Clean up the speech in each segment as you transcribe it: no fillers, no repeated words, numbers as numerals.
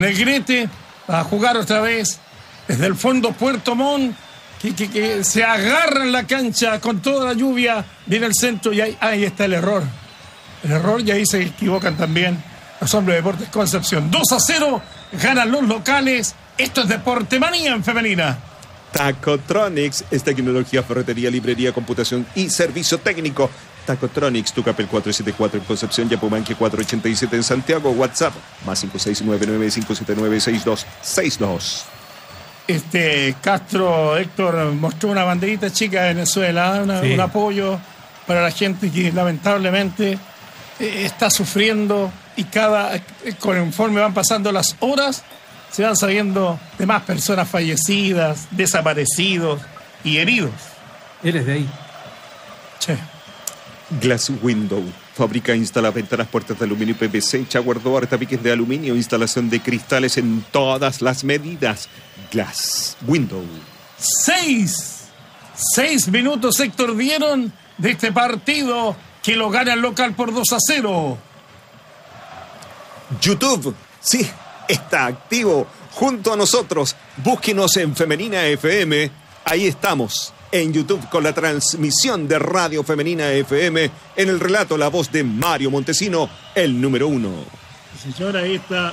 Negrete va a jugar otra vez desde el fondo Puerto Montt, que se agarra en la cancha con toda la lluvia, viene el centro y ahí está el error. El error, y ahí se equivocan también los hombres de Deportes Concepción. 2-0, ganan los locales. Esto es Deporte Manía en femenina. Tacotronics es tecnología, ferretería, librería, computación y servicio técnico. Tacotronics, Tucapel 474 en Concepción, Yapumanque 487 en Santiago. WhatsApp más 56995796262. Castro, Héctor, mostró una banderita chica de Venezuela, un apoyo para la gente que lamentablemente está sufriendo, y conforme van pasando las horas se van sabiendo de más personas fallecidas, desaparecidos y heridos. Él es de ahí. Che. Glass Window. Fabrica e instala ventanas, puertas de aluminio y PVC, shower door, tabiques de aluminio, instalación de cristales en todas las medidas. Glass Window. 6 minutos, Héctor, dieron de este partido que lo gana el local por 2-0. YouTube, sí, está activo junto a nosotros. Búsquenos en Femenina FM. Ahí estamos en YouTube con la transmisión de Radio Femenina FM. En el relato, la voz de Mario Montesino, el número 1. Señora, ahí está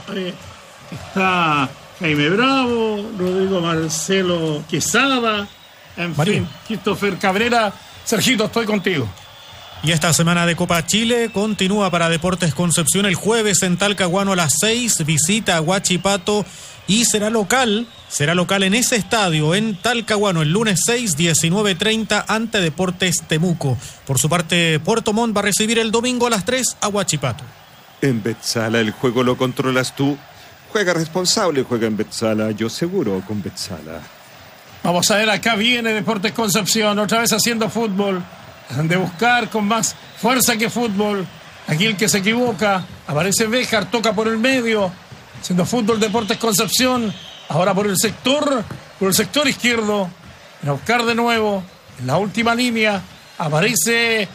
Jaime Bravo, Rodrigo Marcelo Quesada, en fin, Christopher Cabrera. Sergito, estoy contigo. Y esta semana de Copa Chile continúa para Deportes Concepción. El jueves en Talcahuano a las 6, visita a Huachipato y será local en ese estadio en Talcahuano el lunes 6, 19:30 ante Deportes Temuco. Por su parte, Puerto Montt va a recibir el domingo a las 3 a Huachipato. En Betzala el juego lo controlas tú. Juega responsable, juega en Betzala. Yo seguro con Betzala. Vamos a ver, acá viene Deportes Concepción, otra vez haciendo fútbol. De buscar con más fuerza que fútbol. Aquí el que se equivoca, aparece Béjar, toca por el medio, haciendo fútbol Deportes Concepción. Ahora por el sector izquierdo, a buscar de nuevo, en la última línea, aparece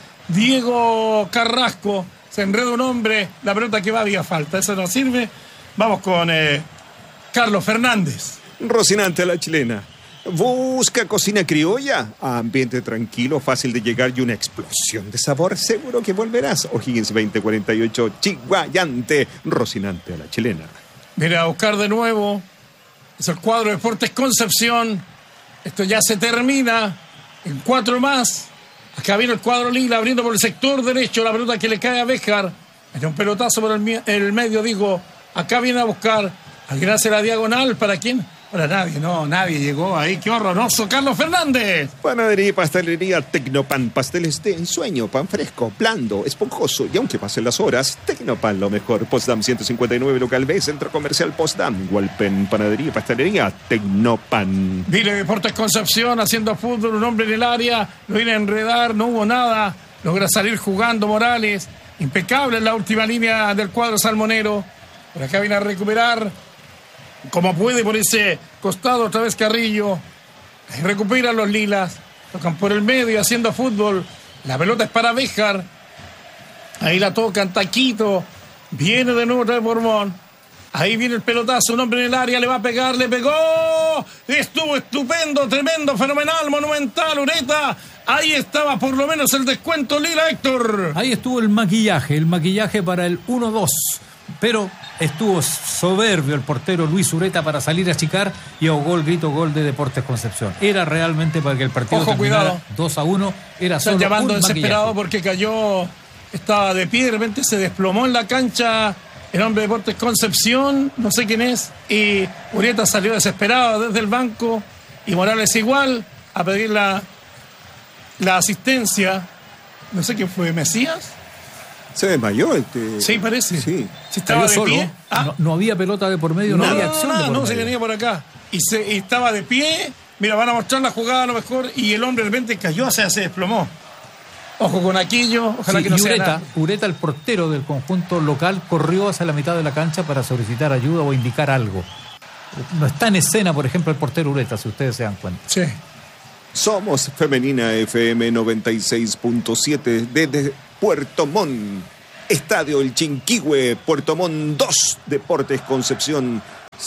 Diego Carrasco, se enreda un hombre, la pelota que va vía falta, eso no sirve. Vamos con Carlos Fernández. Rocinante a la chilena. Busca cocina criolla, ambiente tranquilo, fácil de llegar y una explosión de sabor. Seguro que volverás. O'Higgins 2048, Chiguayante, Rocinante a la chilena. Mira, a buscar de nuevo. Es el cuadro de Deportes Concepción. Esto ya se termina en 4 más. Acá viene el cuadro lila abriendo por el sector derecho. La pelota que le cae a Béjar. Es un pelotazo por el medio, digo. Acá viene a buscar. Alguien hace la diagonal. ¿Para quién? Para nadie, no, nadie llegó ahí. ¡Qué horroroso! ¡Carlos Fernández! Panadería y pastelería Tecnopan. Pasteles de ensueño, pan fresco, blando, esponjoso. Y aunque pasen las horas, Tecnopan lo mejor. Potsdam 159, local B, Centro Comercial Potsdam. Walpen, panadería y pastelería Tecnopan. Mire, Deportes Concepción haciendo fútbol, un hombre en el área. Lo viene a enredar, no hubo nada. Logra salir jugando Morales. Impecable en la última línea del cuadro salmonero. Por acá viene a recuperar como puede por ese costado otra vez Carrillo. Recuperan los lilas, tocan por el medio haciendo fútbol. La pelota es para Béjar, ahí la tocan Taquito, viene de nuevo de Bormón. Ahí viene el pelotazo, un hombre en el área, le va a pegar, le pegó. Estuvo estupendo, tremendo, fenomenal, monumental, Ureta. Ahí estaba por lo menos el descuento lila, Héctor. Ahí estuvo el maquillaje para el 1-2. Pero estuvo soberbio el portero Luis Ureta para salir a achicar y ahogó el grito gol de Deportes Concepción. Era realmente para que el partido terminara 2-1. Era solo están llamando un desesperado maquillaje. porque cayó, estaba de pie, de repente se desplomó en la cancha el hombre de Deportes Concepción, no sé quién es, y Ureta salió desesperado desde el banco y Morales igual a pedir la asistencia. No sé quién fue, ¿Mesías? Se desmayó Sí, parece. Sí. Si estaba de solo. pie. No había pelota de por medio, no había acción de por no, medio. se venía por acá. Y estaba de pie. Mira, van a mostrar la jugada a lo mejor. Y el hombre de repente cayó, o sea, se desplomó. Ojo con Aquillo, ojalá que no sea nada. Ureta, el portero del conjunto local, corrió hacia la mitad de la cancha para solicitar ayuda o indicar algo. No está en escena, por ejemplo, el portero Ureta, si ustedes se dan cuenta. Sí. Somos Femenina FM 96.7 desde Puerto Montt. Estadio El Chinquihue, Puerto Montt 2, Deportes Concepción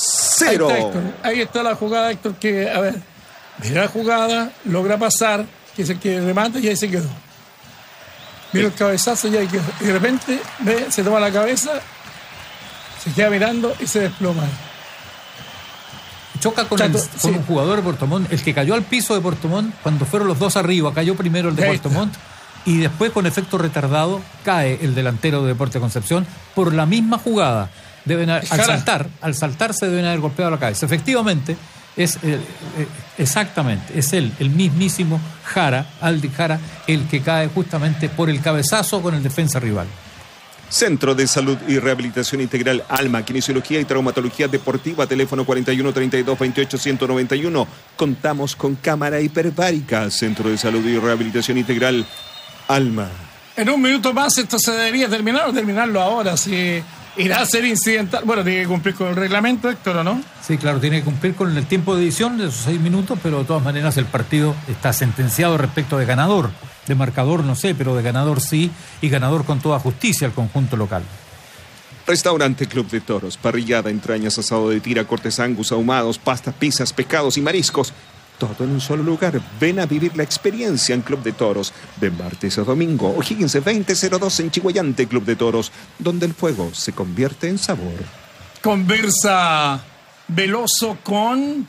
0. Ahí está la jugada, Héctor, que, a ver, mira la jugada, logra pasar, que es el que remata y ahí se quedó. Mira el cabezazo y ahí quedó. Y de repente se toma la cabeza, se queda mirando y se desploma. Choca con un jugador de Puerto Montt, el que cayó al piso de Puerto Montt cuando fueron los dos arriba. Cayó primero el de Puerto Montt y después, con efecto retardado, cae el delantero de Deportes Concepción por la misma jugada. Al saltar se deben haber golpeado la cabeza. Efectivamente, exactamente, es él, el mismísimo Aldi Jara, el que cae justamente por el cabezazo con el defensa rival. Centro de Salud y Rehabilitación Integral Alma, Kinesiología y Traumatología Deportiva, teléfono 41 32 28 191. Contamos con cámara hiperbárica. Centro de Salud y Rehabilitación Integral Alma. En un minuto más esto se debería terminar o terminarlo ahora. Si irá a ser incidental. Bueno, tiene que cumplir con el reglamento, Héctor, ¿o no? Sí, claro, tiene que cumplir con el tiempo de edición de esos 6 minutos, pero de todas maneras el partido está sentenciado respecto de ganador. De marcador no sé, pero de ganador sí, y ganador con toda justicia el conjunto local. Restaurante Club de Toros, parrillada, entrañas, asado de tira, cortes angus, ahumados, pastas, pizzas, pescados y mariscos. Todo en un solo lugar. Ven a vivir la experiencia en Club de Toros, de martes a domingo. O'Higgins 2002 en Chihuayante, Club de Toros, donde el fuego se convierte en sabor. Conversa Veloso con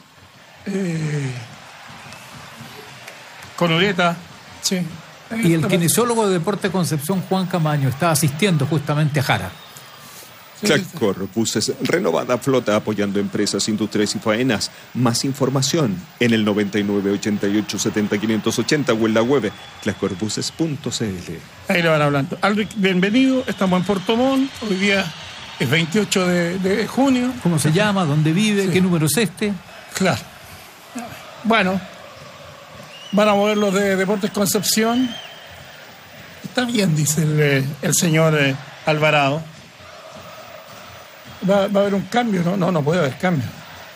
Ureta. Sí. Y el kinesiólogo de Deportes Concepción, Juan Camaño, está asistiendo justamente a Jara. Clacor Buses, renovada flota apoyando empresas, industrias y faenas. Más información en el 99 88 70 580 o en la web clacorbuses.cl. Ahí le van hablando. Alric, bienvenido, estamos en Puerto Montt. Hoy día es 28 de junio. ¿Cómo se llama? ¿Dónde vive? Sí. ¿Qué número es este? Claro. Bueno, van a mover los de Deportes Concepción. Está bien, dice el señor Alvarado. Va a haber un cambio, ¿no? No puede haber cambio.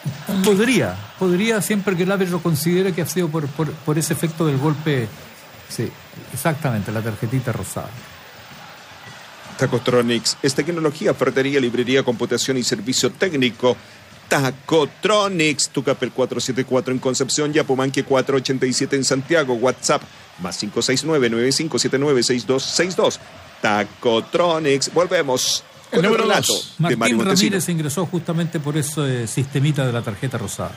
Podría siempre que el árbitro considere que ha sido por ese efecto del golpe. Sí, exactamente, la tarjetita rosada. Tacotronics es tecnología, ferretería, librería, computación y servicio técnico. Tacotronics, Tucapel 474 en Concepción, Yapumanque 487 en Santiago, WhatsApp más 569-9579-6262. Tacotronics, volvemos. El número 2. Martín Ramírez ingresó justamente por ese sistemita de la tarjeta rosada.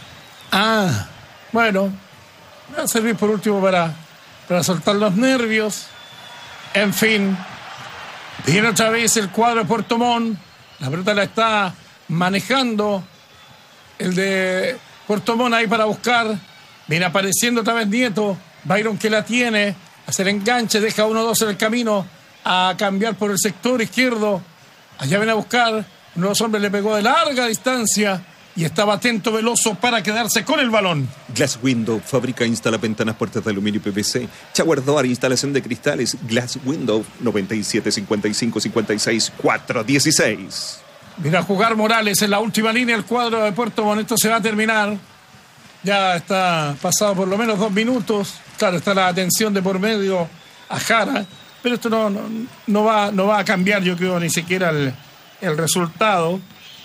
Bueno, va a servir por último para soltar los nervios. En fin, viene otra vez el cuadro de Puerto Montt. La pelota la está manejando el de Puerto Montt ahí para buscar. Viene apareciendo otra vez Nieto. Byron que la tiene. Hacer enganche, deja 1-2 en el camino a cambiar por el sector izquierdo. Allá viene a buscar. Uno de los hombres le pegó de larga distancia y estaba atento, Veloso, para quedarse con el balón. Glass Window, fábrica, instala ventanas, puertas de aluminio y PVC. Shower Door, instalación de cristales. Glass Window, 97 55 56 416. Mira a jugar Morales en la última línea, el cuadro de Puerto Montt. Esto se va a terminar. Ya está pasado por lo menos 2 minutos. Claro, está la atención de por medio a Jara. Pero esto no va a cambiar, yo creo, ni siquiera el resultado.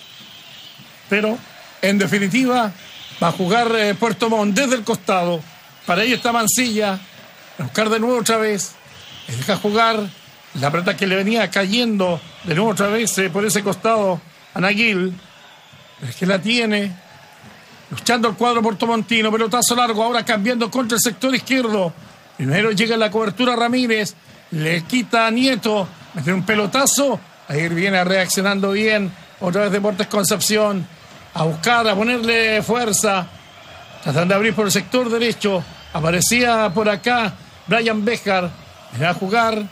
Pero, en definitiva, va a jugar Puerto Montt desde el costado. Para ello está Mancilla. A buscar de nuevo otra vez. Le deja jugar la pelota que le venía cayendo de nuevo otra vez por ese costado a Naguil. Pero es que la tiene. Luchando el cuadro puertomontino. Pelotazo largo, ahora cambiando contra el sector izquierdo. Primero llega la cobertura Ramírez. Le quita a Nieto, mete un pelotazo, ahí viene reaccionando bien, otra vez Deportes Concepción, a buscar, a ponerle fuerza, tratando de abrir por el sector derecho, aparecía por acá Brian Béjar, viene a jugar,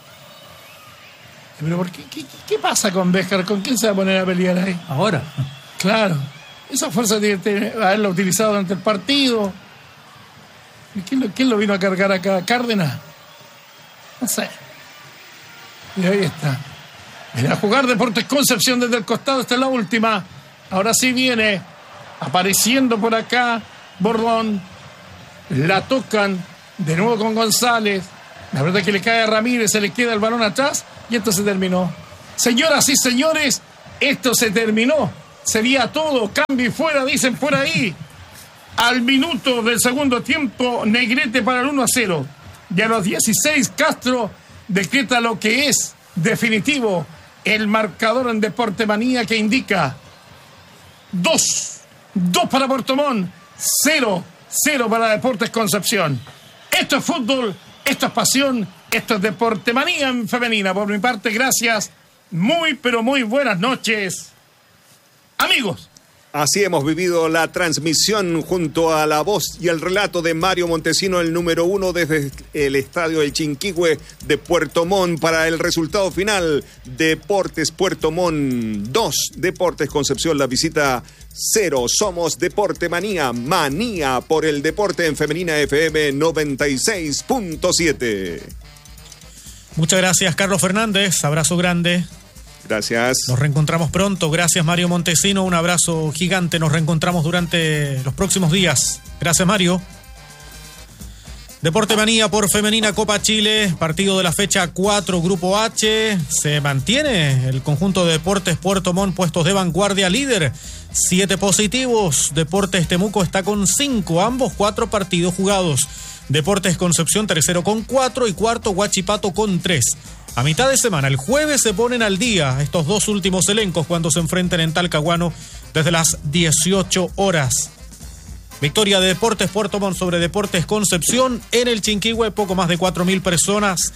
pero ¿qué pasa con Béjar? ¿Con quién se va a poner a pelear ahí? Ahora. Claro, esa fuerza tiene que haberla utilizado durante el partido. ¿Quién lo vino a cargar acá? ¿Cárdenas? No sé. Y ahí está. Viene a jugar Deportes Concepción desde el costado. Esta es la última. Ahora sí viene apareciendo por acá Bordón. La tocan de nuevo con González. La verdad es que le cae a Ramírez. Se le queda el balón atrás. Y esto se terminó. Señoras y señores, esto se terminó. sería todo. Cambio y fuera, dicen por ahí. Al minuto del segundo tiempo, Negrete para el 1-0. Y a los 16, Castro decreta lo que es definitivo el marcador en Deporte Manía, que indica 2 para Puerto Montt, 0 para Deportes Concepción. Esto es fútbol, esto es pasión, esto es Deporte Manía en femenina. Por mi parte, gracias. Muy, pero muy buenas noches, amigos. Así hemos vivido la transmisión junto a la voz y el relato de Mario Montesino, el número 1 desde el estadio El Chinquihue de Puerto Montt, para el resultado final: Deportes Puerto Montt 2, Deportes Concepción La Visita 0. Somos Deporte Manía, manía por el deporte en Femenina FM 96.7. Muchas gracias, Carlos Fernández. Abrazo grande. Gracias. Nos reencontramos pronto. Gracias, Mario Montesino. Un abrazo gigante. Nos reencontramos durante los próximos días. Gracias, Mario. Deporte Manía por Femenina Copa Chile. Partido de la fecha 4, Grupo H. Se mantiene el conjunto de Deportes Puerto Montt, puestos de vanguardia, líder. 7 positivos. Deportes Temuco está con 5. Ambos 4 partidos jugados. Deportes Concepción tercero con 4 y cuarto Huachipato con 3. A mitad de semana, el jueves, se ponen al día estos dos últimos elencos cuando se enfrenten en Talcahuano desde las 18 horas. Victoria de Deportes Puerto Montt sobre Deportes Concepción en el Chinquihue, poco más de 4.000 personas.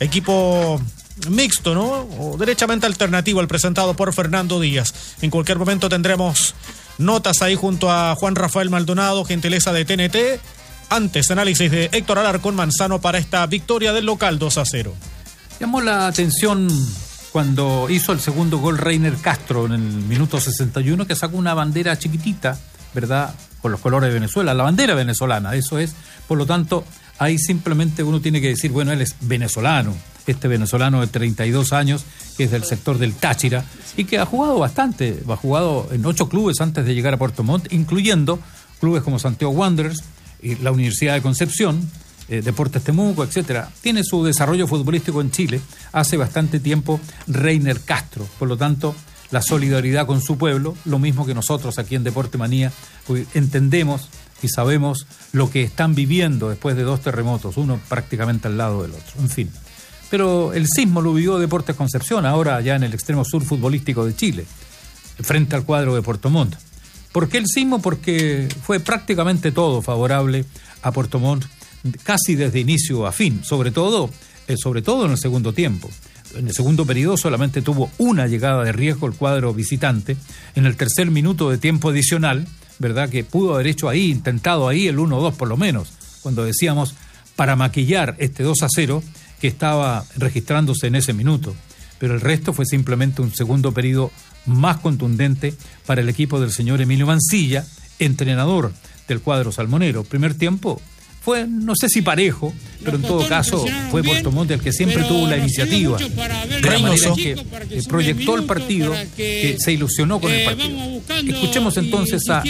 Equipo mixto, ¿no? O derechamente alternativo al presentado por Fernando Díaz. En cualquier momento tendremos notas ahí junto a Juan Rafael Maldonado, gentileza de TNT. Antes, análisis de Héctor Alarcón Manzano para esta victoria del local 2-0. Llamó la atención cuando hizo el segundo gol Reiner Castro en el minuto 61, que sacó una bandera chiquitita, ¿verdad?, con los colores de Venezuela, la bandera venezolana, eso es. Por lo tanto, ahí simplemente uno tiene que decir, bueno, él es venezolano, este venezolano de 32 años, que es del sector del Táchira, y que ha jugado bastante, ha jugado en 8 clubes antes de llegar a Puerto Montt, incluyendo clubes como Santiago Wanderers y la Universidad de Concepción, Deportes Temuco, etcétera. Tiene su desarrollo futbolístico en Chile hace bastante tiempo Reiner Castro. Por lo tanto, la solidaridad con su pueblo, lo mismo que nosotros aquí en Deporte Manía, pues entendemos y sabemos lo que están viviendo después de 2 terremotos, uno prácticamente al lado del otro. En fin. Pero el sismo lo vivió Deportes Concepción, ahora ya en el extremo sur futbolístico de Chile, frente al cuadro de Puerto Montt. ¿Por qué el sismo? Porque fue prácticamente todo favorable a Puerto Montt, casi desde inicio a fin, sobre todo en el segundo tiempo. En el segundo periodo solamente tuvo una llegada de riesgo el cuadro visitante. En el tercer minuto de tiempo adicional, ¿verdad?, que pudo haber hecho ahí, intentado ahí el 1-2 por lo menos, cuando decíamos para maquillar este 2-0 que estaba registrándose en ese minuto. Pero el resto fue simplemente un segundo periodo más contundente para el equipo del señor Emilio Mancilla, entrenador del cuadro salmonero. Primer tiempo fue, no sé si parejo, pero en todo caso fue Puerto Montt el que siempre tuvo la iniciativa, de la manera en que proyectó el partido, que se ilusionó con el partido. Escuchemos entonces a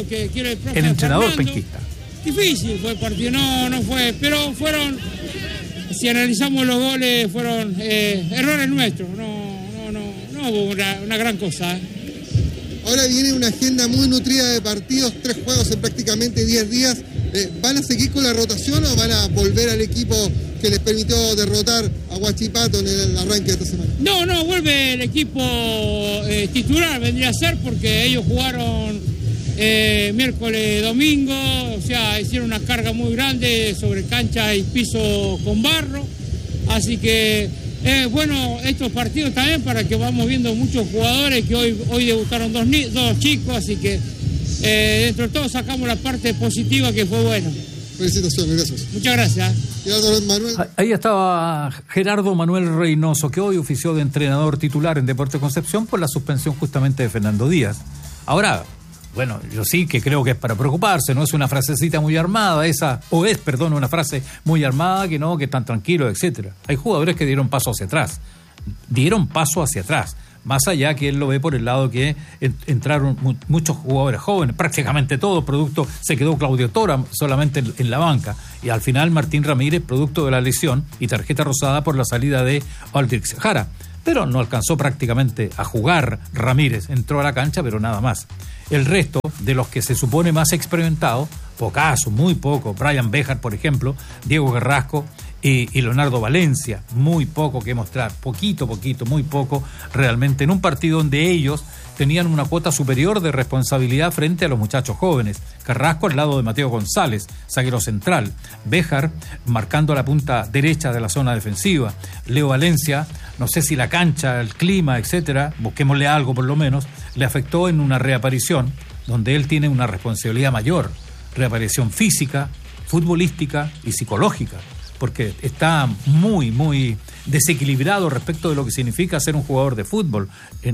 el entrenador penquista. Difícil fue el partido, no fue, pero fueron, si analizamos los goles, fueron errores nuestros, no hubo una gran cosa. Ahora viene una agenda muy nutrida de partidos, 3 juegos en prácticamente 10 días. ¿Van a seguir con la rotación o van a volver al equipo que les permitió derrotar a Huachipato en el arranque de esta semana? No, vuelve el equipo titular, vendría a ser, porque ellos jugaron miércoles, domingo, o sea, hicieron una carga muy grande sobre cancha y piso con barro, así que bueno, estos partidos también para que vamos viendo muchos jugadores que hoy debutaron dos chicos, así que dentro de todo sacamos la parte positiva, que fue bueno. Felicitaciones, gracias. Muchas gracias. Ahí estaba Gerardo Manuel Reynoso, que hoy ofició de entrenador titular en Deportes Concepción por la suspensión justamente de Fernando Díaz. Ahora, bueno, yo sí que creo que es para preocuparse, no es una frasecita muy armada esa, una frase muy armada que no, que están tranquilos, etcétera. Hay jugadores que dieron paso hacia atrás, más allá que él lo ve por el lado que entraron muchos jugadores jóvenes, prácticamente todos, se quedó Claudio Tora solamente en la banca, y al final Martín Ramírez, producto de la lesión y tarjeta rosada por la salida de Aldrich Jara. pero no alcanzó prácticamente a jugar Ramírez. Entró a la cancha, pero nada más. El resto de los que se supone más experimentados, pocaso, muy poco, Brian Béjar, por ejemplo, Diego Carrasco y Leonardo Valencia, muy poco que mostrar, poquito, muy poco realmente, en un partido donde ellos tenían una cuota superior de responsabilidad frente a los muchachos jóvenes. Carrasco al lado de Mateo González, zaguero central. Béjar marcando la punta derecha de la zona defensiva. Leo Valencia, no sé si la cancha, el clima, etcétera, busquémosle algo por lo menos, le afectó en una reaparición donde él tiene una responsabilidad mayor. Reaparición física, futbolística y psicológica, porque está muy desequilibrado respecto de lo que significa ser un jugador de fútbol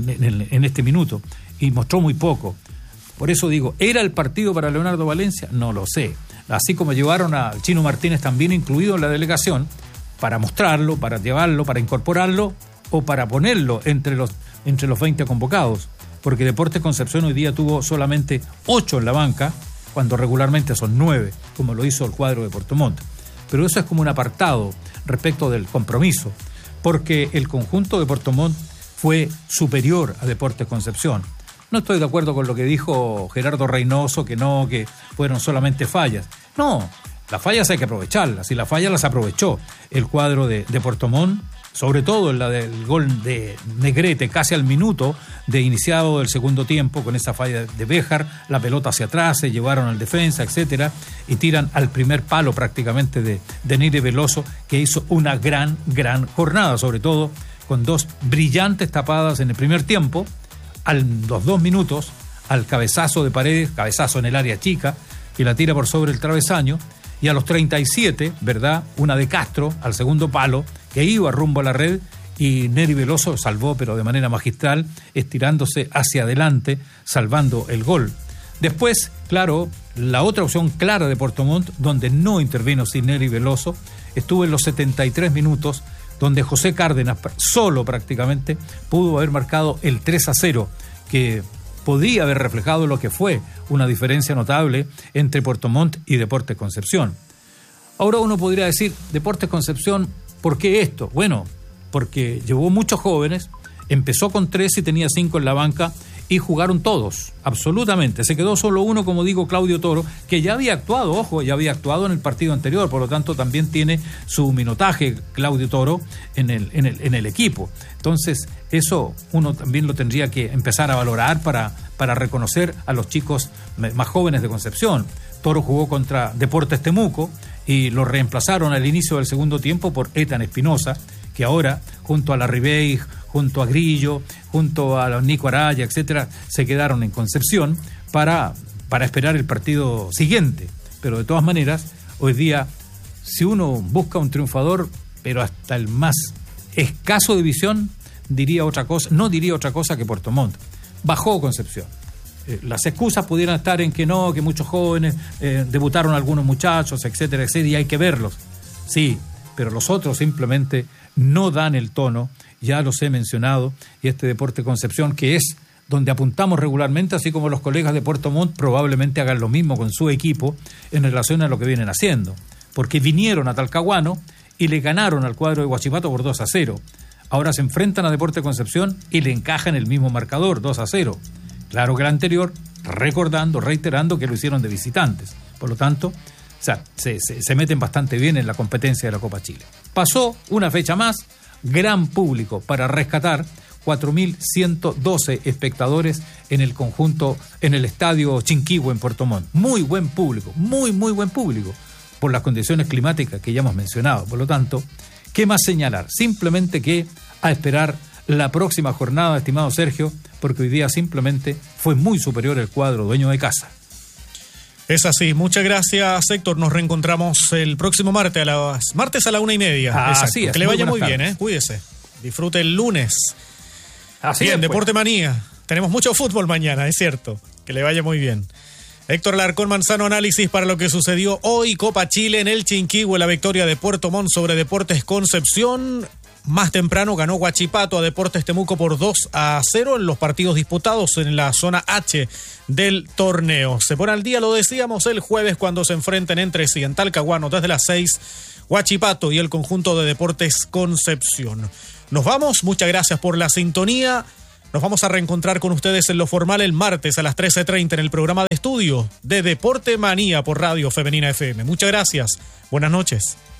en este minuto, y mostró muy poco. Por eso digo, ¿era el partido para Leonardo Valencia? No lo sé. Así como llevaron a Chino Martínez también incluido en la delegación, para mostrarlo, para llevarlo, para incorporarlo, o para ponerlo entre los 20 convocados, porque Deportes Concepción hoy día tuvo solamente 8 en la banca, cuando regularmente son 9, como lo hizo el cuadro de Puerto Montt. Pero eso es como un apartado respecto del compromiso, porque el conjunto de Puerto Montt fue superior a Deportes Concepción. No estoy de acuerdo con lo que dijo Gerardo Reynoso, que fueron solamente fallas. No, las fallas hay que aprovecharlas, y las fallas las aprovechó el cuadro de Puerto Montt, sobre todo en la del gol de Negrete, casi al minuto de iniciado el segundo tiempo, con esa falla de Béjar, la pelota hacia atrás, se llevaron al defensa, etcétera, y tiran al primer palo prácticamente de Neri Veloso, que hizo una gran jornada, sobre todo con 2 brillantes tapadas en el primer tiempo, a los 2 minutos, al cabezazo de Paredes, cabezazo en el área chica, que la tira por sobre el travesaño, y a los 37, ¿verdad?, una de Castro al segundo palo, que iba rumbo a la red, y Neri Veloso salvó, pero de manera magistral, estirándose hacia adelante, salvando el gol. Después, claro, la otra opción clara de Puerto Montt, donde no intervino sin Neri Veloso, estuvo en los 73 minutos, donde José Cárdenas, solo prácticamente, pudo haber marcado el 3-0, que podía haber reflejado lo que fue una diferencia notable entre Puerto Montt y Deportes Concepción. Ahora uno podría decir, Deportes Concepción, ¿por qué esto? Bueno, porque llevó muchos jóvenes, empezó con 3 y tenía 5 en la banca, y jugaron todos, absolutamente. Se quedó solo uno, como digo, Claudio Toro, que ya había actuado, ya había actuado en el partido anterior, por lo tanto también tiene su minutaje Claudio Toro en el equipo. Entonces, eso uno también lo tendría que empezar a valorar para reconocer a los chicos más jóvenes de Concepción. Toro jugó contra Deportes Temuco y lo reemplazaron al inicio del segundo tiempo por Ethan Espinosa, que ahora, junto a la Ribey, junto a Grillo, junto a los Nico Araya, etcétera, se quedaron en Concepción para esperar el partido siguiente. Pero de todas maneras, hoy día, si uno busca un triunfador, pero hasta el más escaso de visión, no diría otra cosa que Puerto Montt. Bajó Concepción. Las excusas pudieran estar en que no, que muchos jóvenes, debutaron algunos muchachos, etcétera, etcétera, y hay que verlos. Sí, pero los otros simplemente no dan el tono, ya los he mencionado, y este Deportes Concepción, que es donde apuntamos regularmente, así como los colegas de Puerto Montt probablemente hagan lo mismo con su equipo en relación a lo que vienen haciendo, porque vinieron a Talcahuano y le ganaron al cuadro de Huachipato por 2-0. Ahora se enfrentan a Deportes Concepción y le encajan el mismo marcador, 2-0. Claro que el anterior, reiterando que lo hicieron de visitantes. Por lo tanto, se meten bastante bien en la competencia de la Copa Chile. Pasó una fecha más, gran público para rescatar, 4.112 espectadores en el conjunto, en el estadio Chinquihue en Puerto Montt. Muy buen público, muy buen público, por las condiciones climáticas que ya hemos mencionado. Por lo tanto, ¿qué más señalar? Simplemente que a esperar la próxima jornada, estimado Sergio, porque hoy día simplemente fue muy superior el cuadro dueño de casa. Es así, muchas gracias, Héctor. Nos reencontramos el próximo martes a la 1:30. Así es. Que le vaya muy bien, cuídese. Disfrute el lunes. Así bien, es, pues. Deporte Manía. Tenemos mucho fútbol mañana, es cierto. Que le vaya muy bien. Héctor Alarcón Manzano, análisis para lo que sucedió hoy, Copa Chile en el Chinquihue, la victoria de Puerto Montt sobre Deportes Concepción. Más temprano ganó Huachipato a Deportes Temuco por 2-0 en los partidos disputados en la zona H del torneo. Se pone al día, lo decíamos, el jueves cuando se enfrenten entre sí en Talcahuano desde las 6, Huachipato y el conjunto de Deportes Concepción. Nos vamos, muchas gracias por la sintonía. Nos vamos a reencontrar con ustedes en lo formal el martes a las 13:30 en el programa de estudio de Deporte Manía por Radio Femenina FM. Muchas gracias, buenas noches.